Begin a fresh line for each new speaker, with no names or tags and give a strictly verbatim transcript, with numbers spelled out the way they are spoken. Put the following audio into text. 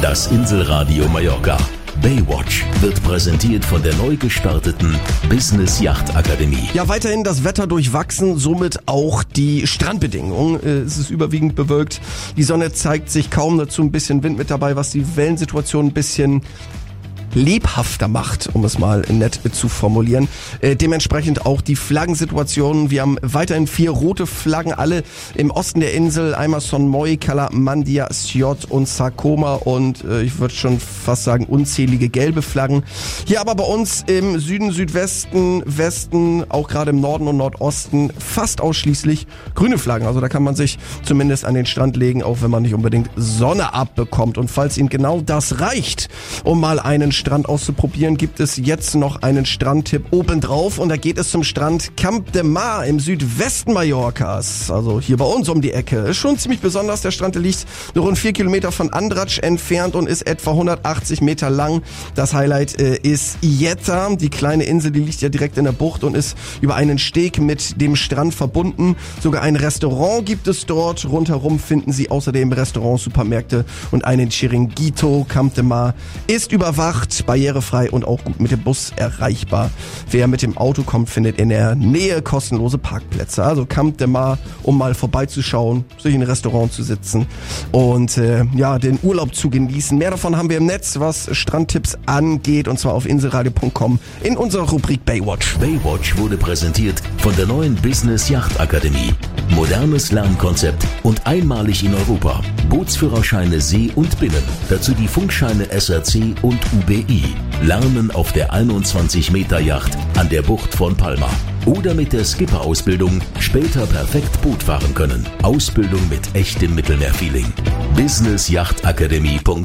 Das Inselradio Mallorca. Baywatch wird präsentiert von der neu gestarteten Business Yacht Akademie.
Ja, weiterhin das Wetter durchwachsen, somit auch die Strandbedingungen. Es ist überwiegend bewölkt. Die Sonne zeigt sich kaum, dazu ein bisschen Wind mit dabei, was die Wellensituation ein bisschen lebhafter macht, um es mal nett zu formulieren. Äh, dementsprechend auch die Flaggensituation. Wir haben weiterhin vier rote Flaggen, alle im Osten der Insel. Einmal Son Moy, Kalamandia, Sjot und Sarcoma und äh, ich würde schon fast sagen unzählige gelbe Flaggen. Hier aber bei uns im Süden, Südwesten, Westen, auch gerade im Norden und Nordosten fast ausschließlich grüne Flaggen. Also da kann man sich zumindest an den Strand legen, auch wenn man nicht unbedingt Sonne abbekommt. Und falls Ihnen genau das reicht, um mal einen Strand auszuprobieren, gibt es jetzt noch einen Strandtipp obendrauf und da geht es zum Strand Camp de Mar im Südwesten Mallorcas, also hier bei uns um die Ecke. Ist schon ziemlich besonders, der Strand liegt nur rund vier Kilometer von Andratx entfernt und ist etwa hundertachtzig Meter lang. Das Highlight äh, ist Illeta, die kleine Insel, die liegt ja direkt in der Bucht und ist über einen Steg mit dem Strand verbunden. Sogar ein Restaurant gibt es dort, rundherum finden Sie außerdem Restaurants, Supermärkte und einen Chiringuito. Camp de Mar ist überwacht, barrierefrei und auch gut mit dem Bus erreichbar. Wer mit dem Auto kommt, findet in der Nähe kostenlose Parkplätze. Also Camp de Mar, um mal vorbeizuschauen, sich in ein Restaurant zu sitzen und äh, ja, den Urlaub zu genießen. Mehr davon haben wir im Netz, was Strandtipps angeht, und zwar auf inselradio punkt com in unserer Rubrik Baywatch.
Baywatch wurde präsentiert von der neuen Business Yacht Akademie. Modernes Lernkonzept und einmalig in Europa. Bootsführerscheine See und Binnen. Dazu die Funkscheine S R C und U B I. Lernen auf der einundzwanzig Meter Yacht an der Bucht von Palma. Oder mit der Skipper-Ausbildung später perfekt Boot fahren können. Ausbildung mit echtem Mittelmeerfeeling. business yacht akademie punkt com